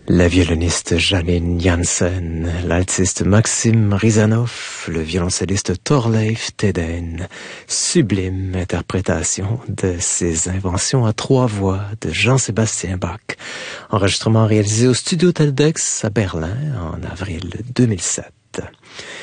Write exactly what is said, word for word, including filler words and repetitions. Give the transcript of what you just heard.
La violoniste Janine Jansen, l'altiste Maxime Rizanov, le violoncelliste Thorleif Teden. Sublime interprétation de ces inventions à trois voix de Jean-Sébastien Bach. Enregistrement réalisé au studio Teldex à Berlin en avril deux mille sept.